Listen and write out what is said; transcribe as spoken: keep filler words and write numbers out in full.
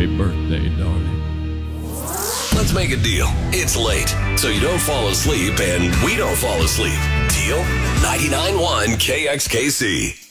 Happy birthday, darling. Let's make a deal. It's late, so you don't fall asleep and we don't fall asleep. Deal? ninety-nine point one K X K C.